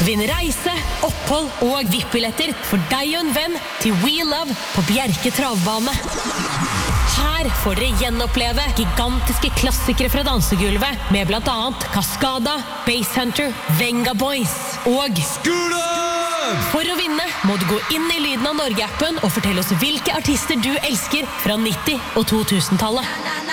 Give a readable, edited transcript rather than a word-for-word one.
Vinn reise, opphold og VIP-billetter for deg og en venn til We Love på Bjerke Travbane. Her får dere gjenoppleve gigantiske klassikere fra dansegulvet med blant annet Cascada, Basshunter, Venga Boys og Skule! For å vinne må du gå inn i Lyden av Norge-appen og fortelle oss hvilke artister du elsker fra 90- og 2000-tallet.